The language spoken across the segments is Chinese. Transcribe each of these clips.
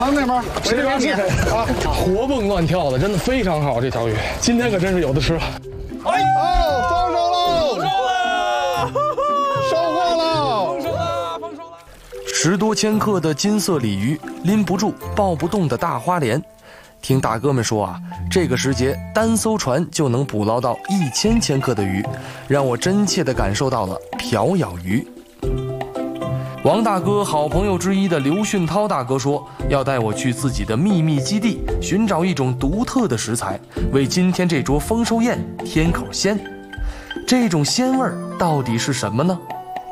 那边， 这边是啊，活蹦乱跳的，真的非常好。这条鱼今天可真是有的吃了。 哎哦，丰收喽！收获喽！ 丰收啦！丰收啦 ！10多千克的金色鲤鱼，拎不住、抱不动的大花鲢。听大哥们说啊，这个时节单艘船就能捕捞到1000千克的鱼，让我真切地感受到了瓢舀鱼。王大哥好朋友之一的刘训涛大哥说，要带我去自己的秘密基地，寻找一种独特的食材，为今天这桌丰收宴添口鲜。这种鲜味儿到底是什么呢？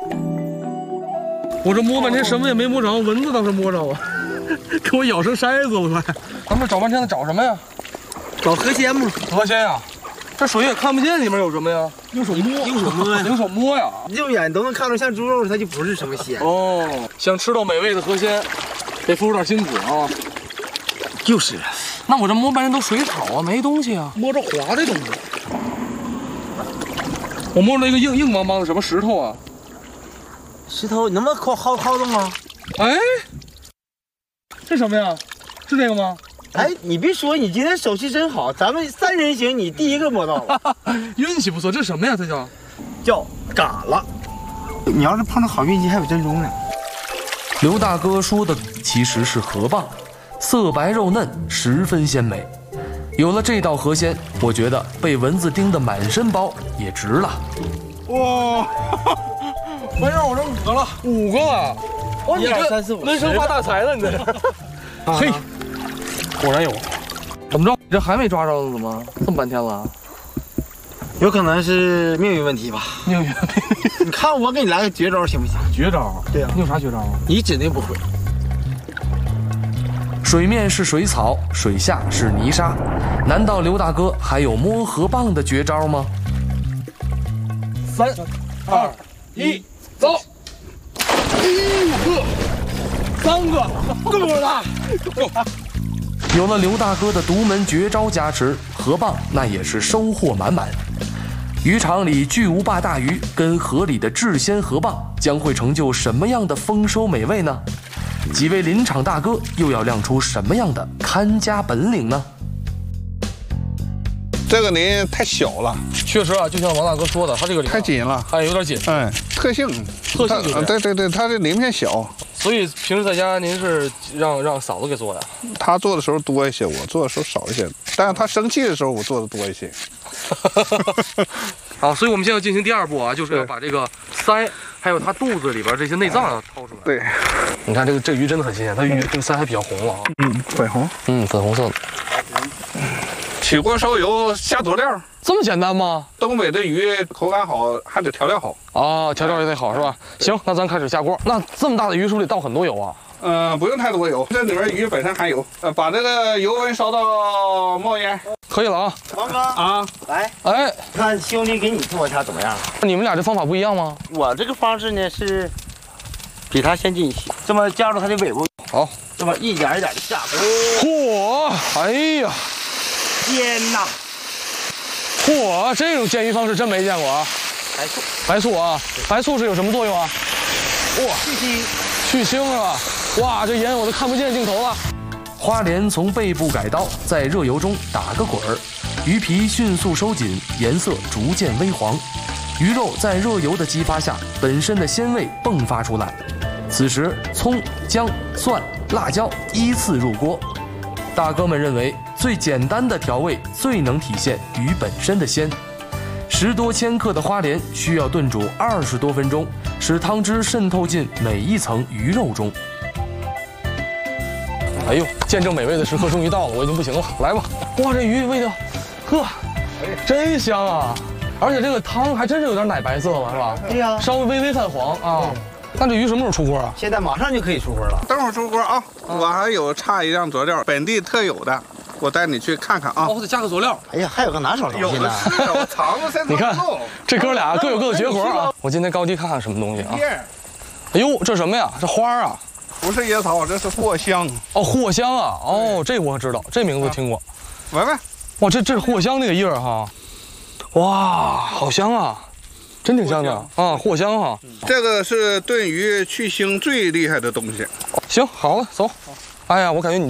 我这摸半天什么也没摸着，蚊子倒是摸着啊，给我咬成筛子了快！咱们找半天的找什么呀？ 找河鲜嘛。 河鲜呀，这水也看不见里面有什么呀？用手摸， 用手摸呀， 用手摸呀， 肉眼都能看出像猪肉，它就不是什么鲜。 哦，想吃到美味的河鲜，得付出点辛苦啊。 就是， 那我这摸半天都水草啊，没东西啊，摸着滑的东西。我摸着一个硬邦邦的什么石头啊？ 石头，你能不能薅动啊？ 哎，这什么呀？是这个吗？ 哎，你别说，你今天手气真好，咱们3人行，你第一个摸到了， 运气不错。这什么呀？这叫嘎了。你要是碰到好运气，还有珍珠呢。 刘大哥说的其实是河蚌，色白肉嫩，十分鲜美。有了这道河鲜，我觉得被蚊子叮得满身包也值了。 哇，完事儿我这5个了，5个啊！哇，你这 3、4、5， 人生发大财了，你这。嘿，果然有。怎么着？你这还没抓着呢？怎么这么半天了？ 有可能是命运问题吧。 命运。 你看我给你来个绝招行不行？ 绝招？ 对呀。 你有啥绝招啊？ 你指定不会。 水面是水草，水下是泥沙，难道刘大哥还有摸河蚌的绝招吗 ？3、2、1，走！1个，3个，够了，够。 有了刘大哥的独门绝招加持，河蚌那也是收获满满。渔场里巨无霸大鱼跟河里的炙鲜河蚌，将会成就什么样的丰收美味呢？几位临场大哥又要亮出什么样的看家本领呢？ 这个鳞太小了， 确实啊，就像王大哥说的，他这个鳞太紧了， 哎，有点紧。 哎，特性就是。 对，它的鳞片小。 所以平时在家您是让嫂子给做呀？ 他做的时候多一些，我做的时候少一些。但是他生气的时候，我做的多一些。 好，所以我们现在要进行第2步啊，就是要把这个鳃还有它肚子里边这些内脏要掏出来。 对， 你看这鱼真的很新鲜，它鱼这个鳃还比较红了啊。 粉红。 粉红色的。 起锅烧油下佐料， 这么简单吗？ 东北的鱼口感好，还得调料好啊，调料也得好是吧？行，那咱开始下锅。那这么大的鱼是不是得倒很多油啊？ 不用太多油，这里边鱼本身含油。把这个油温烧到冒烟， 可以了啊。 王哥啊， 来， 哎， 看兄弟给你做一下怎么样？ 你们俩这方法不一样吗？ 我这个方式呢是比他先进一些，这么夹住它的尾部， 好， 这么一点一点的下锅。 嚯，哎呀！ 天哪！ 嚯，这种煎鱼方式真没见过啊！白醋啊，白醋是有什么作用啊？哇，去腥是吧？哇，这盐我都看不见镜头了。 花鲢从背部改刀，在热油中打个滚儿，鱼皮迅速收紧，颜色逐渐微黄，鱼肉在热油的激发下，本身的鲜味迸发出来。此时，葱、姜、蒜、辣椒依次入锅。大哥们认为，最简单的调味最能体现鱼本身的鲜。10多千克的花鲢需要炖煮20多分钟，使汤汁渗透进每一层鱼肉中。 哎呦，见证美味的时刻终于到了，我已经不行了，来吧！哇，这鱼味道，呵，真香啊！而且这个汤还真是有点奶白色了，是吧？ 对呀， 稍微微泛黄啊。那这鱼什么时候出锅啊？ 现在马上就可以出锅了。 等会儿出锅啊！我还有差一样佐料，本地特有的，我带你去看看啊。 哦，得加个佐料。 哎呀，还有个拿手东西呢。 我藏着先。 你看，这哥俩各有各的绝活啊！我今天高低看看什么东西啊？哎呦，这什么呀？这花啊？ 不是椰草，这是藿香。 哦，藿香啊！哦，这我知道，这名字听过。 闻闻。 哇，这是藿香那个叶儿哈。哇，好香啊！真挺香的啊，藿香哈。 这个是炖鱼去腥最厉害的东西。 行，好了，走。 哎呀，我感觉你